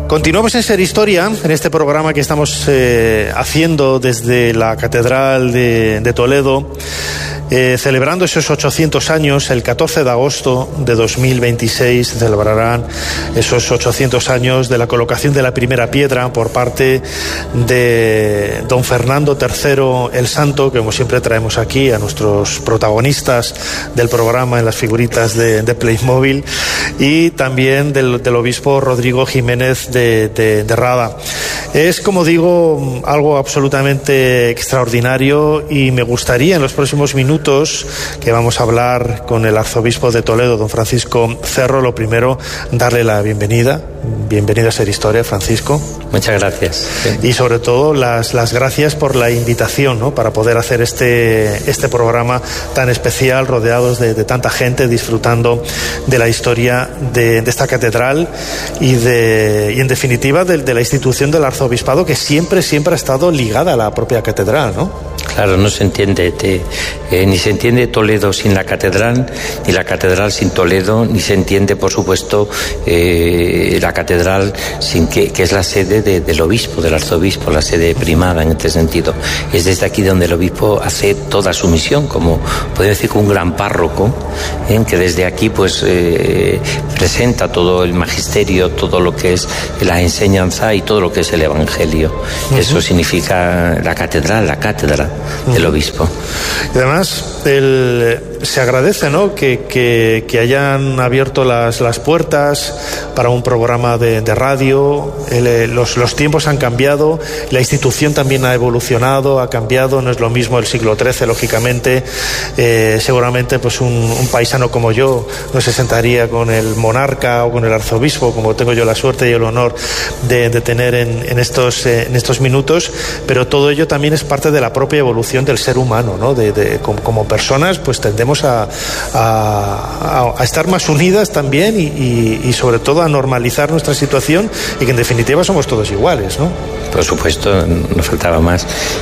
Continuamos en Ser Historia, en este programa que estamos haciendo desde la Catedral de Toledo, celebrando esos 800 años. El 14 de agosto de 2026 se celebrarán esos 800 años de la colocación de la primera piedra por parte de don Fernando III el Santo, que como siempre traemos aquí a nuestros protagonistas del programa en las figuritas de Playmobil, y también del obispo Rodrigo Jiménez de Rada. Es, como digo, algo absolutamente extraordinario, y me gustaría en los próximos minutos que vamos a hablar con el arzobispo de Toledo, don Francisco Cerro, lo primero, darle la bienvenida. Bienvenido a Ser Historia, Francisco. Muchas gracias. Y sobre todo las gracias por la invitación, ¿no?, para poder hacer este programa tan especial, rodeados de tanta gente, disfrutando de la historia de esta catedral y en definitiva de la institución del arzobispado, que siempre ha estado ligada a la propia catedral, ¿no? Claro, no se entiende, ni se entiende Toledo sin la catedral, ni la catedral sin Toledo, ni se entiende, por supuesto, la catedral sin que es la sede del obispo, del arzobispo, la sede primada en este sentido. Es desde aquí donde el obispo hace toda su misión, como podemos decir, un gran párroco, que desde aquí pues presenta todo el magisterio, todo lo que es la enseñanza y todo lo que es el evangelio. Eso significa la catedral, la cátedra del obispo. Y además se agradece, ¿no?, que hayan abierto las puertas para un programa de radio. Los tiempos han cambiado, la institución también ha evolucionado, ha cambiado. No es lo mismo el siglo XIII, lógicamente. Seguramente pues un paisano como yo no se sentaría con el monarca o con el arzobispo, como tengo yo la suerte y el honor de tener en estos minutos, pero todo ello también es parte de la propia evolución del ser humano, ¿no? Como personas pues tendemos a estar más unidas también y sobre todo a normalizar nuestra situación, y que en definitiva somos todos iguales, ¿no? Por supuesto, no faltaba más.